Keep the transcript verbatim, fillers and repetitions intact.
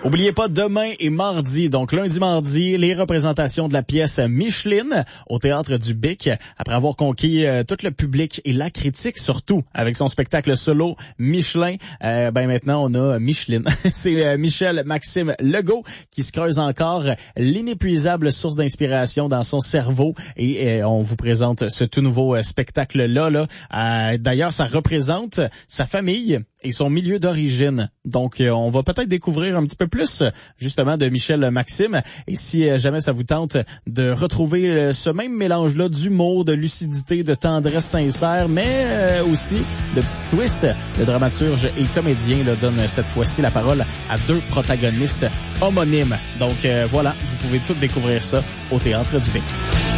Oubliez pas, demain et mardi, donc lundi, mardi, les représentations de la pièce Micheline au Théâtre du Bic. Après avoir conquis euh, tout le public et la critique surtout avec son spectacle solo Michelin, euh, ben maintenant on a Micheline. C'est euh, Michel Maxime Legault qui se creuse encore l'inépuisable source d'inspiration dans son cerveau et euh, on vous présente ce tout nouveau euh, spectacle-là. Là. Euh, d'ailleurs, ça représente sa famille et son milieu d'origine. Donc, euh, on va peut-être découvrir un petit peu plus, justement, de Michel Maxime. Et si euh, jamais ça vous tente de retrouver euh, ce même mélange-là d'humour, de lucidité, de tendresse sincère, mais euh, aussi de petits twists, le dramaturge et comédien là, donne cette fois-ci la parole à deux protagonistes homonymes. Donc, euh, voilà, vous pouvez tout découvrir ça au Théâtre du Bic.